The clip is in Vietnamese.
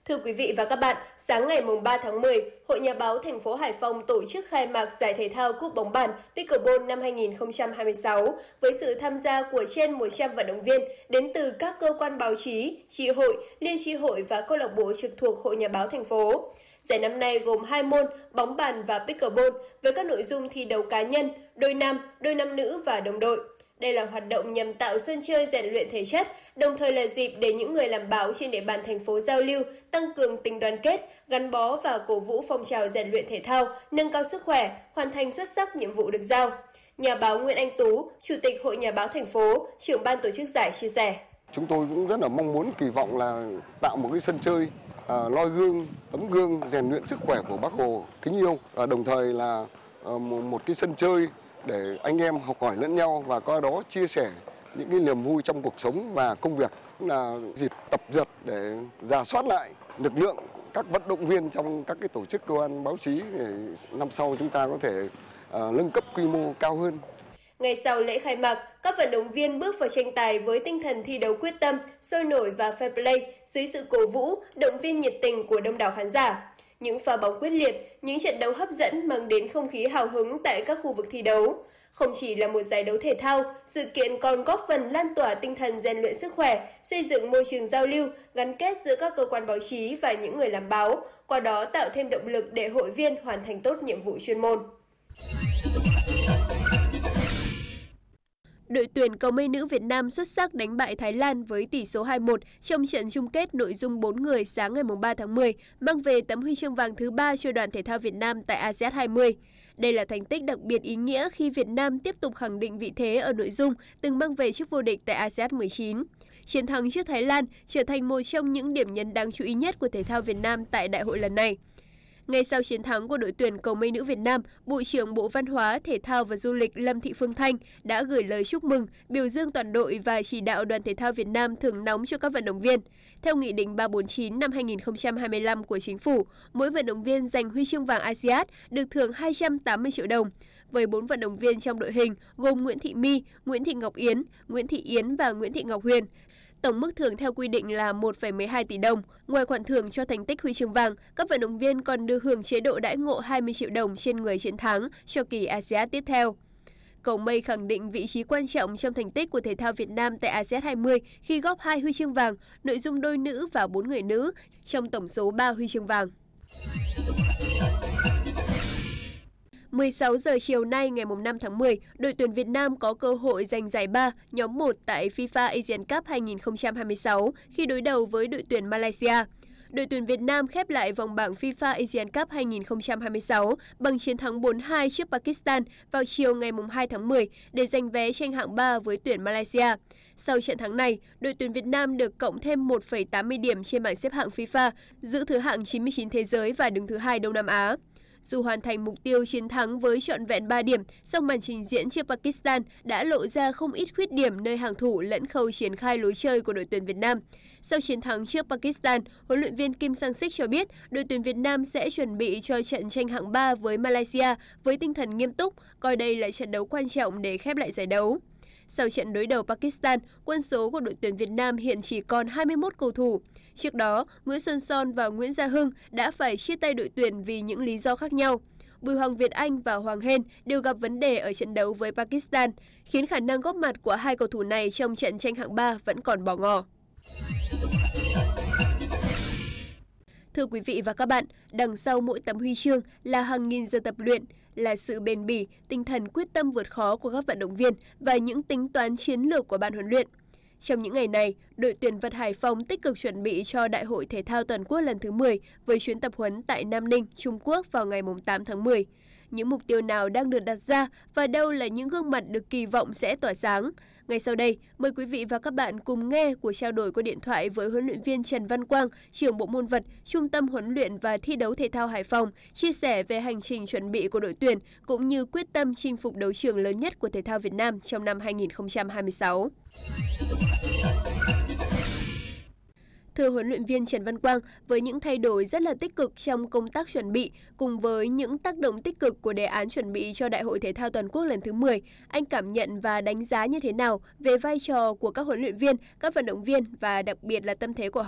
Thưa quý vị và các bạn, sáng ngày 3 tháng 10, Hội Nhà báo thành phố Hải Phòng tổ chức khai mạc giải thể thao cúp bóng bàn Pickleball năm 2026 với sự tham gia của trên 100 vận động viên đến từ các cơ quan báo chí, chi hội, liên chi hội và câu lạc bộ trực thuộc Hội Nhà báo thành phố. Giải năm nay gồm 2 môn bóng bàn và pickleball với các nội dung thi đấu cá nhân, đôi nam nữ và đồng đội. Đây là hoạt động nhằm tạo sân chơi rèn luyện thể chất, đồng thời là dịp để những người làm báo trên địa bàn thành phố giao lưu, tăng cường tình đoàn kết, gắn bó và cổ vũ phong trào rèn luyện thể thao, nâng cao sức khỏe, hoàn thành xuất sắc nhiệm vụ được giao. Nhà báo Nguyễn Anh Tú, Chủ tịch Hội Nhà báo thành phố, trưởng ban tổ chức giải chia sẻ. Chúng tôi cũng rất là mong muốn kỳ vọng là tạo một cái sân chơi noi gương, tấm gương rèn luyện sức khỏe của Bác Hồ kính yêu, đồng thời là một cái sân chơi để anh em học hỏi lẫn nhau và qua đó chia sẻ những cái niềm vui trong cuộc sống và công việc. Cũng là dịp tập dượt để rà soát lại lực lượng các vận động viên trong các cái tổ chức cơ quan báo chí để năm sau chúng ta có thể nâng cấp quy mô cao hơn. Ngay sau lễ khai mạc, các vận động viên bước vào tranh tài với tinh thần thi đấu quyết tâm, sôi nổi và fair play dưới sự cổ vũ, động viên nhiệt tình của đông đảo khán giả. Những pha bóng quyết liệt, những trận đấu hấp dẫn mang đến không khí hào hứng tại các khu vực thi đấu. Không chỉ là một giải đấu thể thao, sự kiện còn góp phần lan tỏa tinh thần rèn luyện sức khỏe, xây dựng môi trường giao lưu, gắn kết giữa các cơ quan báo chí và những người làm báo, qua đó tạo thêm động lực để hội viên hoàn thành tốt nhiệm vụ chuyên môn. Đội tuyển cầu mây nữ Việt Nam xuất sắc đánh bại Thái Lan với tỷ số 2-1 trong trận chung kết nội dung 4 người sáng ngày 3 tháng 10, mang về tấm huy chương vàng thứ 3 cho đoàn thể thao Việt Nam tại ASEAN 20. Đây là thành tích đặc biệt ý nghĩa khi Việt Nam tiếp tục khẳng định vị thế ở nội dung từng mang về chức vô địch tại ASEAN 19. Chiến thắng trước Thái Lan trở thành một trong những điểm nhấn đáng chú ý nhất của thể thao Việt Nam tại đại hội lần này. Ngay sau chiến thắng của đội tuyển cầu mây nữ Việt Nam, Bộ trưởng Bộ Văn hóa, Thể thao và Du lịch Lâm Thị Phương Thanh đã gửi lời chúc mừng, biểu dương toàn đội và chỉ đạo đoàn thể thao Việt Nam thưởng nóng cho các vận động viên. Theo Nghị định 349 năm 2025 của Chính phủ, mỗi vận động viên giành huy chương vàng ASEAN được thưởng 280 triệu đồng. Với 4 vận động viên trong đội hình gồm Nguyễn Thị My, Nguyễn Thị Ngọc Yến, Nguyễn Thị Yến và Nguyễn Thị Ngọc Huyền. Tổng mức thưởng theo quy định là 1,12 tỷ đồng. Ngoài khoản thưởng cho thành tích huy chương vàng, các vận động viên còn được hưởng chế độ đãi ngộ 20 triệu đồng trên người chiến thắng cho kỳ ASEAN tiếp theo. Cầu mây khẳng định vị trí quan trọng trong thành tích của thể thao Việt Nam tại ASEAN 20 khi góp 2 huy chương vàng, nội dung đôi nữ và 4 người nữ trong tổng số 3 huy chương vàng. 16 giờ chiều nay ngày 5 tháng 10, đội tuyển Việt Nam có cơ hội giành giải 3 nhóm 1 tại FIFA Asian Cup 2026 khi đối đầu với đội tuyển Malaysia. Đội tuyển Việt Nam khép lại vòng bảng FIFA Asian Cup 2026 bằng chiến thắng 4-2 trước Pakistan vào chiều ngày 2 tháng 10 để giành vé tranh hạng 3 với tuyển Malaysia. Sau trận thắng này, đội tuyển Việt Nam được cộng thêm 1,80 điểm trên bảng xếp hạng FIFA, giữ thứ hạng 99 thế giới và đứng thứ 2 Đông Nam Á. Dù hoàn thành mục tiêu chiến thắng với trọn vẹn 3 điểm, song màn trình diễn trước Pakistan đã lộ ra không ít khuyết điểm nơi hàng thủ lẫn khâu triển khai lối chơi của đội tuyển Việt Nam. Sau chiến thắng trước Pakistan, huấn luyện viên Kim Sang-sik cho biết đội tuyển Việt Nam sẽ chuẩn bị cho trận tranh hạng 3 với Malaysia với tinh thần nghiêm túc, coi đây là trận đấu quan trọng để khép lại giải đấu. Sau trận đối đầu Pakistan, quân số của đội tuyển Việt Nam hiện chỉ còn 21 cầu thủ. Trước đó, Nguyễn Xuân Son và Nguyễn Gia Hưng đã phải chia tay đội tuyển vì những lý do khác nhau. Bùi Hoàng Việt Anh và Hoàng Hên đều gặp vấn đề ở trận đấu với Pakistan, khiến khả năng góp mặt của hai cầu thủ này trong trận tranh hạng 3 vẫn còn bỏ ngỏ. Thưa quý vị và các bạn, đằng sau mỗi tấm huy chương là hàng nghìn giờ tập luyện, là sự bền bỉ, tinh thần quyết tâm vượt khó của các vận động viên và những tính toán chiến lược của ban huấn luyện. Trong những ngày này, đội tuyển Vật Hải Phòng tích cực chuẩn bị cho Đại hội Thể thao Toàn quốc lần thứ 10 với chuyến tập huấn tại Nam Ninh, Trung Quốc vào ngày 8 tháng 10. Những mục tiêu nào đang được đặt ra và đâu là những gương mặt được kỳ vọng sẽ tỏa sáng? Ngay sau đây, mời quý vị và các bạn cùng nghe cuộc trao đổi qua điện thoại với huấn luyện viên Trần Văn Quang, trưởng bộ môn vật, Trung tâm huấn luyện và thi đấu thể thao Hải Phòng, chia sẻ về hành trình chuẩn bị của đội tuyển cũng như quyết tâm chinh phục đấu trường lớn nhất của thể thao Việt Nam trong năm 2026. Thưa huấn luyện viên Trần Văn Quang, với những thay đổi rất là tích cực trong công tác chuẩn bị cùng với những tác động tích cực của đề án chuẩn bị cho Đại hội Thể thao Toàn quốc lần thứ 10, anh cảm nhận và đánh giá như thế nào về vai trò của các huấn luyện viên, các vận động viên và đặc biệt là tâm thế của họ?